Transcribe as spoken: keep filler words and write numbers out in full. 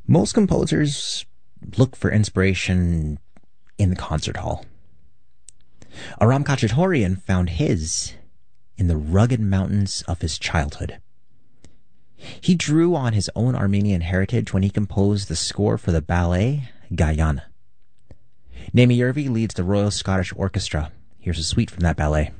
Most composers look for inspiration in the concert hall. Aram Khachaturian found his in the rugged mountains of his childhood. He drew on his own Armenian heritage when he composed the score for the ballet Gayane. Naomi Yervi leads the Royal Scottish Orchestra. Here's a suite from that ballet.